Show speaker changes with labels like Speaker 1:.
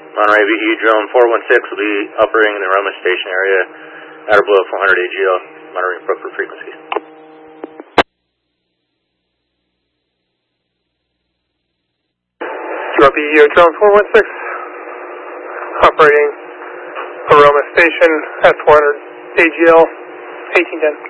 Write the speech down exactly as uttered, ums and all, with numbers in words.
Speaker 1: Monterey V E drone four one six will be operating in the Aroma Station area at or below four hundred A G L, monitoring appropriate frequencies.
Speaker 2: V E drone four one six, operating Aroma Station at four hundred A G L, eighteen ten.